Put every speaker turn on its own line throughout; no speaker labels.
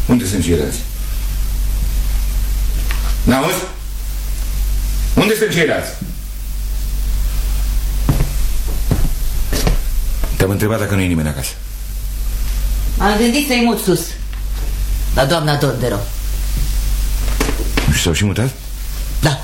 Unde sunt ceilalți? N-auzi? Unde sunt ceilalți? Te-am întrebat dacă nu e nimeni acasă.
Am gândit să-i mut sus, la doamna Dondero.
Și s-au și mutat?
Da.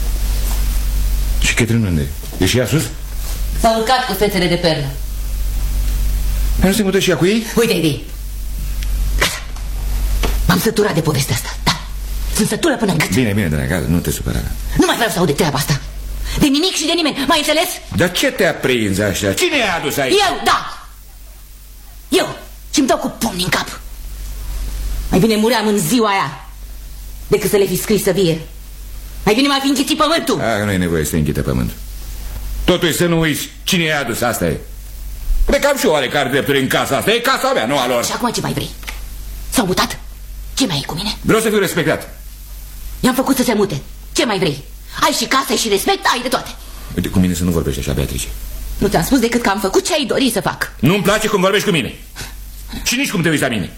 Și Catherine unde e? E și ea sus?
S-a urcat cu fețele de perlă.
Dar nu se mută și ea cu ei?
Uite, Edi, gata. M-am săturat de povestea asta, da. Sunt sătură până în gât.
Bine, bine, dragă, nu te supăra.
Nu mai vreau să aud de treaba asta. De nimic și de nimeni, mai înțeles?
Dar ce te-a prins așa? Cine i-a adus aici?
Eu, da. Eu. Și-mi dau cu pumni în cap. Mai bine muream în ziua aia decât să le fi scris să vie. Mai bine m-ar fi închițit pământul.
Nu e nevoie să te închite pământul. Totuși să nu uiți cine i-a adus, asta e. Cred că am și eu oarecare drepturi în casa asta. E casa mea, nu a lor.
Și acum ce mai vrei? S-au mutat? Ce mai e cu mine?
Vreau să fiu respectat.
I-am făcut să se mute. Ce mai vrei? Ai și casă, ai și respect, ai de toate.
Uite, cu mine să nu vorbești așa, Beatrice.
Nu ți-am spus decât că am făcut ce ai dori să fac.
Nu-mi place cum vorbești cu mine. Și nici cum te uiți la mine.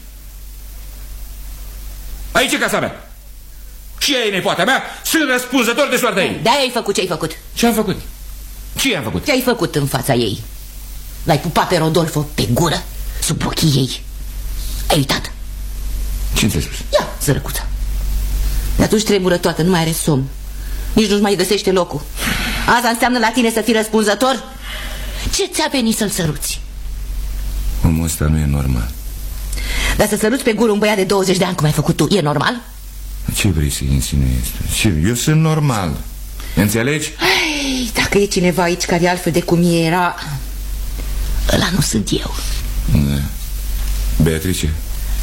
Aici e casa mea. Și ea e nepoata mea. Sunt răspunzător de soarta ei.
De-aia ai făcut ce ai făcut.
Ce am făcut? Ce am făcut?
Ce ai făcut în fața ei? L-ai pupat pe Rodolfo pe gură, sub ochii ei. Ai uitat?
Ce ți-ai spus?
Ia, sărăcuța. De atunci tremură toată, nu mai are somn. Nici nu-și mai găsește locul. Asta înseamnă la tine să fii răspunzător? Ce ți-a venit să-l săruți?
Omul ăsta nu e normal.
Dar să săruți pe gură un băiat de 20 de ani cum ai făcut tu, e normal?
Ce vrei să insinuezi? Eu sunt normal. Înțelegi?
Ai, dacă e cineva aici care e altfel de cum era, ăla nu sunt eu.
Da. Beatrice?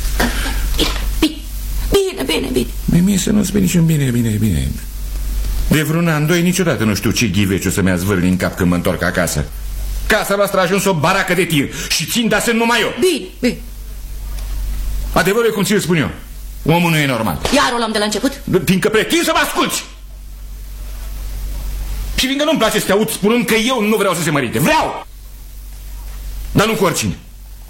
Bine.
Mie să nu-ți niciun bine. De vreun an, doi, niciodată nu știu ce ghiveciu să-mi-a zvârli în cap când mă întorc acasă. Casa noastră a ajuns o baracă de tir și țin de sunt numai eu.
Bine.
Adevărul e cum ți-l spun eu. Omul nu e normal.
Iar o luăm de la început?
Fiindcă pretind să mă asculți. Și fiindcă nu-mi place să te aud spunând că eu nu vreau să se mărite. Vreau! Dar nu cu oricine.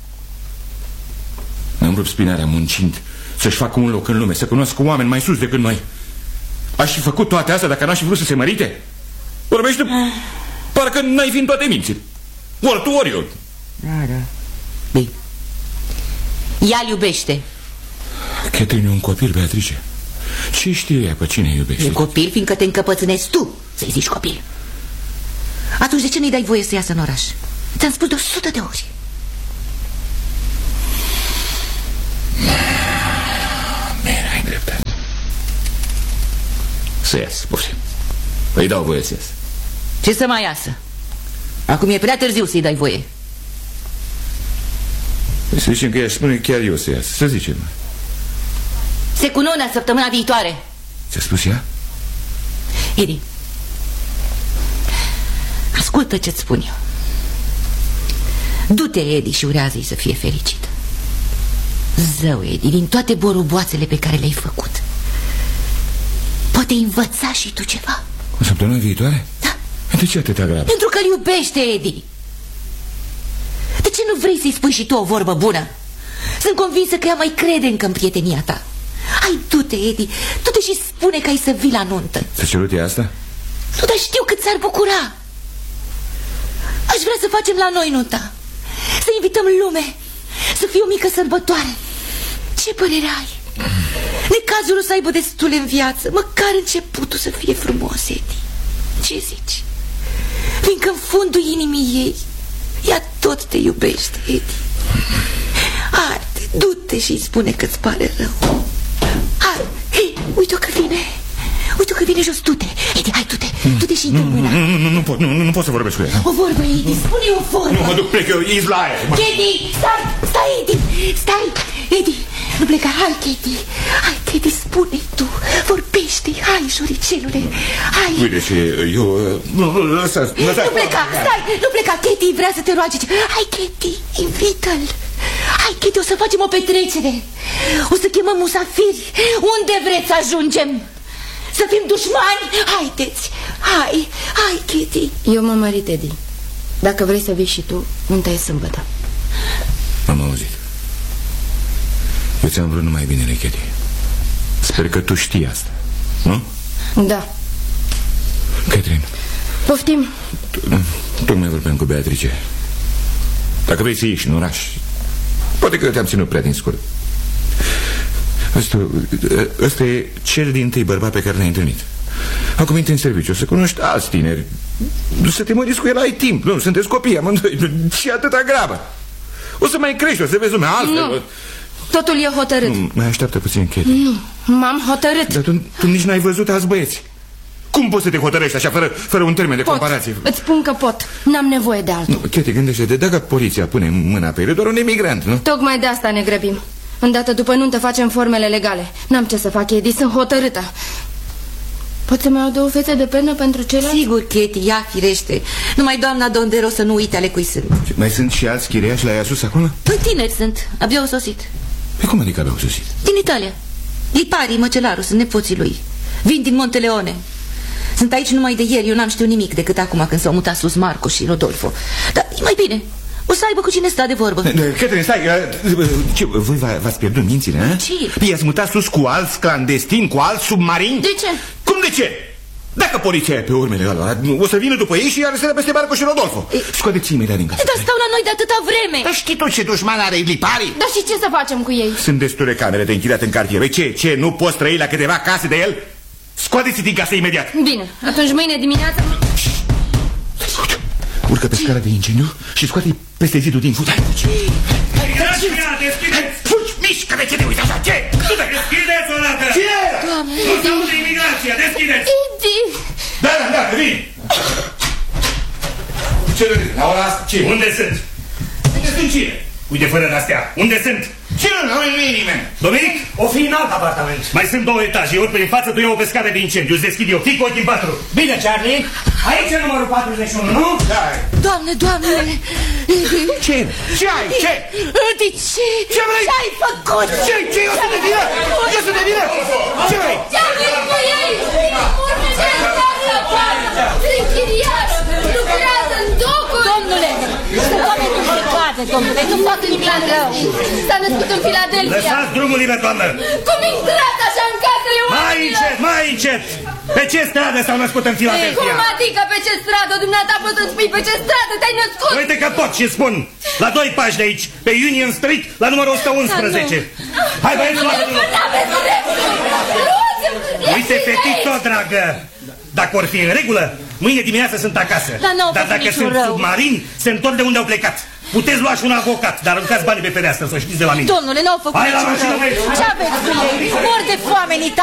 Mi-am rupt spinarea muncind să-și facă un loc în lume, să cunoască oameni mai sus decât noi. Aș fi făcut toate astea dacă n-aș fi vrut să se mărite? Vorbește parcă n-ai fi în toate mințile. Ori tu, ori eu.
Da. Bine. Ea-l iubește.
Catherine e un copil, Beatrice. Ce știe ea pe cine iubește?
E copil fiindcă te încăpățânezi tu să-i zici copil. Atunci de ce nu-i dai voie să iasă în oraș? Ți-am spus de 100 de ori.
Bine, ai dreptate. Să iasă, poftim. Îi dau voie să iasă.
Ce să mai iasă? Acum e prea târziu să-i dai voie.
Să zicem că ea spune chiar eu să iasă. Să zicem.
Se cunună săptămâna viitoare.
Ți-a spus ea?
Edi, ascultă ce-ți spun eu. Du-te, Edi, și urează-i să fie fericit. Zău, Edi, din toate boroboațele pe care le-ai făcut, poate învăța și tu ceva.
O săptămână viitoare?
Da.
De ce atâta grav?
Pentru că-l iubește, Edi. De ce nu vrei să-i spui și tu o vorbă bună? Sunt convinsă că ea mai crede încă în prietenia ta. Hai, du-te, Edi, du-te și spune că ai să vii la nuntă.
Ți-a cerut ea asta?
Nu, dar știu cât s-ar bucura. Aș vrea să facem la noi nunta, să invităm lume, să fie o mică sărbătoare. Ce părere ai? Necazul o să aibă destule în viață, măcar începutul să fie frumos, Edi. Ce zici? Fiindcă în fundul inimii ei, ea tot te iubește, Edi. Hai, du-te și-i spune că-ți pare rău. Hai, uite-o că vine. Uite-o că vine jos, du-te. Edi, hai, du-te, du-te și îi dă mâna.
Nu pot să vorbesc cu ea.
O vorbă, Edi, spune o vorbă.
Nu mă duc, plec eu, ești la aia.
Edi, stai, Edi, stai, Edi, nu pleca, hai, Edi, spune tu, vorbește, hai, șoricelule, hai.
Uite ce, eu, lăsați.
Nu pleca, Katie vrea să te roage. Hai, Katie, invită-l. Hai, Katie, o să facem o petrecere. O să chemăm musafiri. Unde vreți să ajungem? Să fim dușmani? Haideți, hai, Katie.
Eu m-am mărit, Edi. Dacă vrei să vii și tu, nunta e sâmbătă.
Am auzit. Eu ți-am vrut numai binele, Katie. Sper că tu știi asta, nu?
Da.
Catherine.
Poftim.
Tocmai vorbeam cu Beatrice. Dacă vrei să ieși în oraș, poate că te-am ținut prea din scurt. Ăsta e cel dintâi bărbat pe care l-ai întâlnit. Acum intri în serviciu, să cunoști alți tineri, să te măriți cu el, ai timp. Nu, sunteți copii amândoi. Și atâta grabă. O să mai crești, o să vezi lumea altfel.
Nu, totul e hotărât.
Nu, mai așteaptă puțin, Katie.
Nu, m-am hotărât.
Dar tu nici n-ai văzut alți băieți. Cum poți să te hotărăști așa, fără un termen de comparație?
Îți spun că pot, n-am nevoie de altul.
Nu, Katie, gândește-te, dacă poliția pune mâna pe el, e doar un emigrant, nu?
Tocmai de asta ne grăbim. Îndată după nuntă facem formele legale. N-am ce să fac, Eddie, sunt hotărâtă. Poți să mai au 2 fețe de pernă pentru ceilalți?
Sigur, Katie, ia firește. Numai doamna Dondero să nu uite ale cui sunt.
Mai sunt și alți chiriași la ea sus acolo?
Păi tineri sunt, abia au sosit.
Pe cum adică abia au sosit?
Din Italia. Lipari, măcelaru, sunt nepoții lui. Vin din Monteleone. Sunt aici numai de ieri, eu n-am știut nimic decât acum când s-au mutat sus Marco și Rodolfo. Dar e mai bine, o să aibă cu cine sta de vorbă.
Catherine, stai, ce, voi v-ați pierdut mințile, a?
Ce?
Păi i-ați mutat sus cu alți clandestini, cu alți submarini?
De ce?
Cum de ce? Dacă poliția e pe urmele alora, o să vină după ei și arestează peste Marco și Rodolfo. Scoateți imediat din casă.
Dar stau la noi de atâta vreme.
Dar știi tu ce dușman are Lipari?
Dar și ce să facem cu ei?
Sunt destule camere de închiriat în cartier. Ce, nu poți trăi la câteva case de el? Scoateți din casă imediat.
Bine, atunci mâine dimineață...
Urcă pe scara de incendiu și scoate-i peste zidul din fut. Fugi, mișcă-te, ce te uiți așa, ce?
Deschideți o dată!
Ce?
O să aud imigrația, deschideți!
Eddie!
Da, vin! Ce râzi, la ora asta, ce?
Unde sunt?
Unde sunt cine?
Uite, fără de-astea, unde sunt?
Ce nu e nimeni?
Dominic?
O fi în alt apartament.
Mai sunt 2 etaje, ori pe din față, tu iau pe scară de incendiu, îți deschid eu, fii cu ochii în patru.
Bine, Charlie. Aici e numărul 41, nu?
Da.
Doamne,
Ce? Ce ai? Ce?
de ce?
Ce vrei?
Ce ai făcut?
Ce? Eu sunt de vină? Eu sunt de vină? Ce vrei?
Ce aveți cu ei? Închiriaș, lucrează în docuri.
Domnule, sunt oameni cu plecate, domnule, nu fac nimic rău.
S-a născut în Filadelfia.
Lăsați drumul liber, doamnă!
Cum intrați așa în casele oamenilor?
Mai încet! Pe ce stradă s-au născut în Filadelfia?
Cum adică pe ce stradă? Dumneata poți să-mi spui pe ce stradă te-ai născut?
Uite că pot și spun! La 2 pași de aici, pe Union Street, la numărul 111. Hai, băieți, luați-l! Uite, fetițo, dragă! Dacă or fi în regulă, mâine dimineață sunt acasă. Dar dacă sunt submarini, se întorc de unde au plecat. Puteți lua și un avocat, dar aruncați banii pe fereastră, să o știți de la mine.
Domnule, n-au făcut
Hai la
niciun
mașină,
rău.
băieți!
Ce aveți cu ei? Mor de foame în Italia.